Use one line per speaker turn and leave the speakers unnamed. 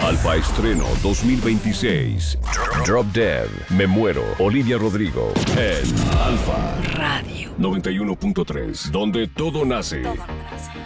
Alfa Estreno 2026. Drop Dead. Me muero. Olivia Rodrigo. En Alfa
Radio
91.3. Donde todo nace.
Todo nace.